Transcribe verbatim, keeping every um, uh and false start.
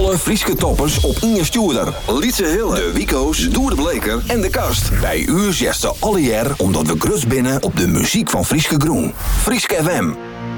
Alle Frieske toppers op Inge Stuurder. Lietse Hille, de Wico's, Doer de Bleker en de Kast. Bij u zegt ze alle jaar omdat we grus binnen op de muziek van Frieske Groen. Frieske F M.